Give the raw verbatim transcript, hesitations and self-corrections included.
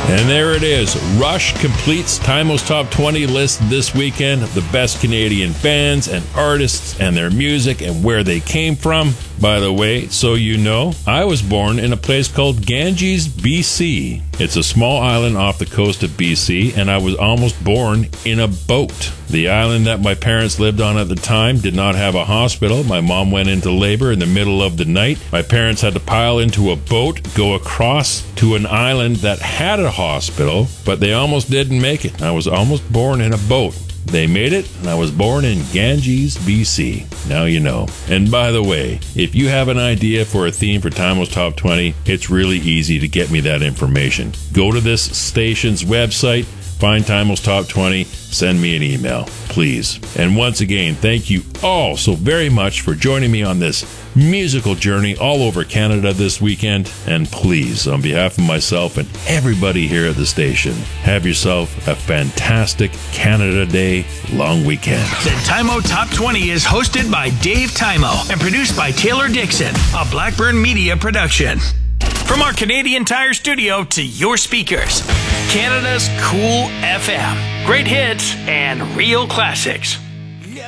And there it is. Rush completes Timo's Top twenty list this weekend of the best Canadian bands and artists and their music and where they came from. By the way, so you know, I was born in a place called Ganges, B C. It's a small island off the coast of B C, and I was almost born in a boat. The island that my parents lived on at the time did not have a hospital. My mom went into labor in the middle of the night. My parents had to pile into a boat, go across to an island that had a hospital, but they almost didn't make it. I was almost born in a boat. They made it, and I was born in Ganges, B C. Now you know. And by the way, if you have an idea for a theme for Timo's Top twenty, it's really easy to get me that information. Go to this station's website, find Timo's Top twenty, send me an email, please. And once again, thank you all so very much for joining me on this musical journey all over Canada this weekend. And please, on behalf of myself and everybody here at the station, have yourself a fantastic Canada Day long weekend. The Timo Top twenty is hosted by Dave Timo and produced by Taylor Dixon, a Blackburn Media production. From our Canadian Tire studio to your speakers, Canada's Cool F M. Great hits and real classics.